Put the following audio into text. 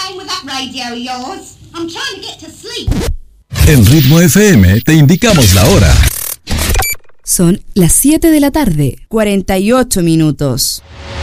playing with that radio of yours. I'm trying to get to sleep. En Ritmo FM te indicamos la hora. Son las 7 de la tarde, 48 minutos.